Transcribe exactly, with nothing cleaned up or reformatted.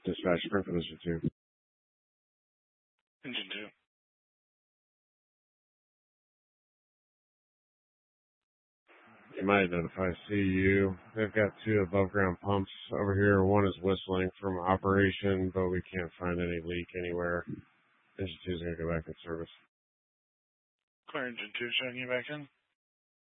Dispatch, Springfield Engine two. Engine two. You might notify C U. They've got two above ground pumps over here. One is whistling from operation, but we can't find any leak anywhere. Engine two is going to go back in service. Clear engine two, checking you back in.